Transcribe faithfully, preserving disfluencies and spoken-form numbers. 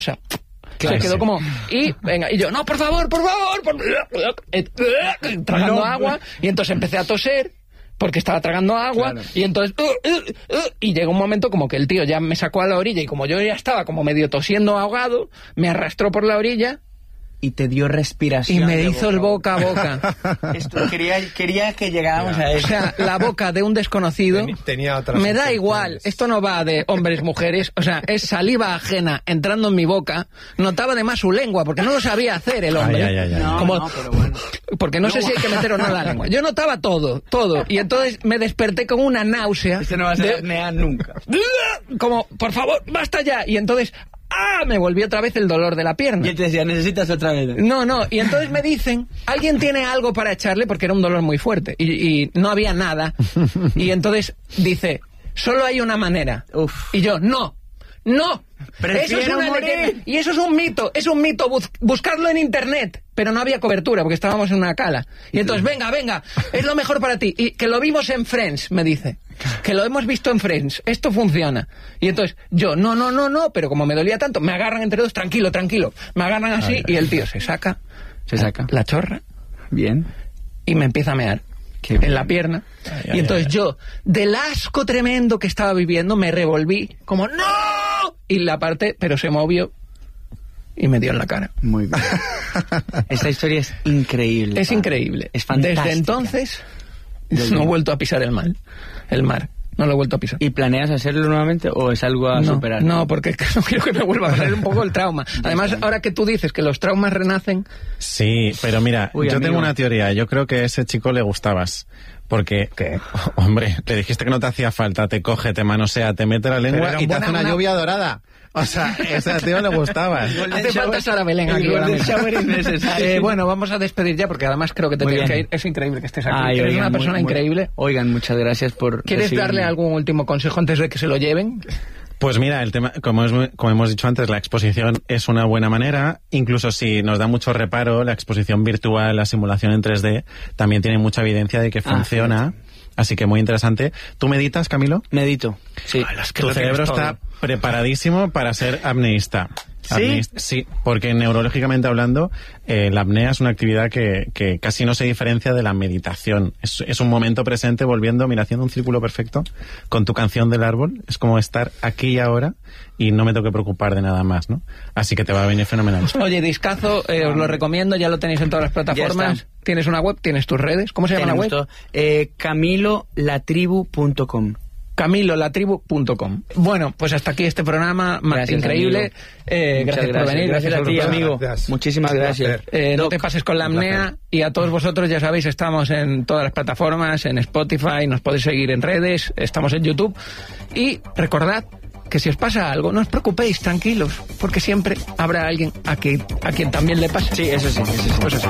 sea, claro, se quedó como, y venga, y yo, no, por favor, por favor, por favor, tragando no, agua, y entonces empecé a toser, porque estaba tragando agua, claro. y entonces, uh, uh, uh, y llegó un momento como que el tío ya me sacó a la orilla, y como yo ya estaba como medio tosiendo ahogado, me arrastró por la orilla, y te dio respiración. Y me hizo el boca a boca. Esto, quería, quería que llegáramos ya. a eso. O sea, la boca de un desconocido. Tenía otras me da igual. Esto no va de hombres, mujeres. O sea, es saliva ajena entrando en mi boca. Notaba además su lengua, porque no lo sabía hacer el hombre. Ay, ay, ay, ay. No, Como, no, pero bueno. Porque no, no sé si hay que meter o no la lengua. Yo notaba todo, todo. Y entonces me desperté con una náusea. Este no va a ser apnea nunca. Como, por favor, basta ya. Y entonces... ¡Ah! Me volvió otra vez el dolor de la pierna. Y él te decía, necesitas otra vez. No, no. Y entonces me dicen, ¿alguien tiene algo para echarle? Porque era un dolor muy fuerte. Y, y no había nada. Y entonces dice, solo hay una manera. Uf. Y yo, no, no. Prefiero eso es una morir. leyenda. Y eso es un mito, es un mito. Bus buscarlo en internet. Pero no había cobertura porque estábamos en una cala. Y entonces, venga, venga, es lo mejor para ti. Y que lo vimos en Friends, me dice. Que lo hemos visto en Friends. Esto funciona. Y entonces, yo, no, no, no, no. Pero como me dolía tanto, me agarran entre dos, tranquilo, tranquilo. Me agarran así ay, y el tío se saca. Se saca. La chorra. Bien. Y me empieza a mear. Qué en bien. La pierna. Ay, y ay, entonces ay, yo, del asco tremendo que estaba viviendo, me revolví. Como, ¡no! Y la parte, pero se movió. Y me dio en la cara. Muy bien. Esta historia es increíble. Es padre. increíble. Es fantástica. Desde entonces no he vuelto a pisar el mar. El mar. No lo he vuelto a pisar. ¿Y planeas hacerlo nuevamente o es algo a no, superar? No, porque no quiero que me vuelva a pasar un poco el trauma. Además, ahora que tú dices que los traumas renacen... Sí, pero mira, Uy, yo amigo. tengo una teoría. Yo creo que a ese chico le gustabas. Porque, ¿qué? Hombre, le dijiste que no te hacía falta, te coge, te manosea, te mete la lengua y te hace una, una lluvia dorada. O sea, ese tío le gustaba. Hace falta Sara Belén aquí. Eh, bueno, vamos a despedir ya porque además creo que te tienes que ir. Es increíble que estés aquí. Ay, Eres oigan, una persona muy, muy, increíble. Oigan, muchas gracias por... ¿Quieres recibirme. darle algún último consejo antes de que se lo lleven? Pues mira, el tema, como, es, como hemos dicho antes, la exposición es una buena manera. Incluso si nos da mucho reparo, la exposición virtual, la simulación en tres D, también tiene mucha evidencia de que funciona. Ah, así que muy interesante. ¿Tú meditas, Camilo? Medito, sí. Ay, es que tu cerebro está preparadísimo para ser apneísta. ¿Sí? Apneísta, sí, porque neurológicamente hablando, eh, la apnea es una actividad que, que casi no se diferencia de la meditación. Es, es un momento presente volviendo, mira, haciendo un círculo perfecto con tu canción del árbol. Es como estar aquí y ahora y no me tengo que preocupar de nada más, ¿no? Así que te va a venir fenomenal. Oye, discazo, eh, os lo recomiendo, ya lo tenéis en todas las plataformas. Tienes una web, tienes tus redes. ¿Cómo se llama la web? Todo. Eh, camilo la tribu punto com. camilo la tribu punto com. Bueno, pues hasta aquí este programa más increíble. Eh, gracias, gracias por venir. Gracias, gracias a ti, amigo. Gracias. Muchísimas gracias. Eh, no te pases con la apnea. Y a todos vosotros, ya sabéis, estamos en todas las plataformas, en Spotify, nos podéis seguir en redes, estamos en YouTube. Y recordad que si os pasa algo, no os preocupéis, tranquilos, porque siempre habrá alguien a, que, a quien también le pase. Sí, eso sí, eso sí. Pues eso.